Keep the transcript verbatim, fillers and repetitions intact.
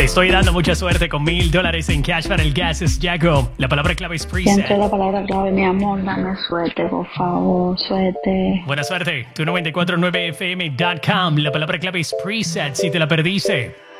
Te estoy dando mucha suerte con mil dólares en cash para el Gas es Jaco. La palabra clave es preset. Siempre la palabra clave, mi amor, dame suerte, por favor, suerte. Buena suerte. Tu noventa y cuatro punto nueve F M punto com. La palabra clave es preset. Si te la perdiste,